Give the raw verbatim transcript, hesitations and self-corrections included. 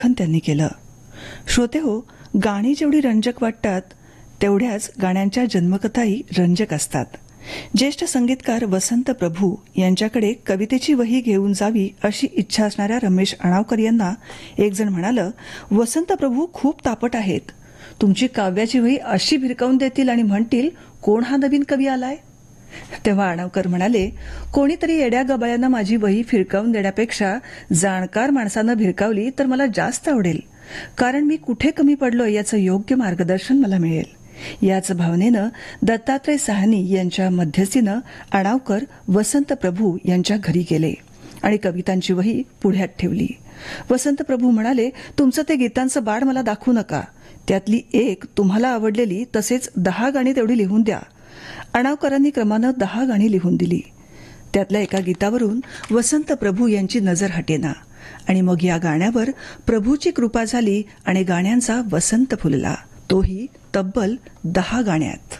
लेखन त्यांनी केलं. श्रोते हो, गाणी जेवढी रंजक वाटतात तेवढ्याच गाण्यांच्या जन्मकथाही रंजक असतात. ज्येष्ठ संगीतकार वसंत प्रभू यांच्याकडे कवितेची वही घेऊन जावी अशी इच्छा असणाऱ्या रमेश अणावकर यांना एक जण म्हणालं, वसंत प्रभू खूप तापट आहेत. तुमची काव्याची वही अशी भिरकावून देतील आणि म्हणतील, कोण हा नवीन कवी आलाय? तेव्हा अणावकर म्हणाले, कोणीतरी येड्या गबाळ्यांना माझी वही फिरकावून देण्यापेक्षा जाणकार माणसानं भिरकावली तर मला जास्त आवडेल, कारण मी कुठे कमी पडलो याचं योग्य मार्गदर्शन मला मिळेल. याच भावनेनं दत्तात्रय साहनी यांच्या मध्यस्थीनं अणावकर वसंत प्रभू यांच्या घरी गेले आणि कवितांची वही पुढ्यात ठेवली. वसंत प्रभू म्हणाले, तुमचं ते गीतांचं बाळ मला दाखवू नका. त्यातली एक तुम्हाला आवडलेली तसेच दहा गाणी तेवढी लिहून द्या. अणावकरांनी क्रमानं दहा गाणी लिहून दिली. त्यातल्या एका गीतावरून वसंत प्रभू यांची नजर हटेना आणि मग या गाण्यावर प्रभूची कृपा झाली आणि गाण्यांचा वसंत फुलला, तोही तब्बल दहा गाण्यात.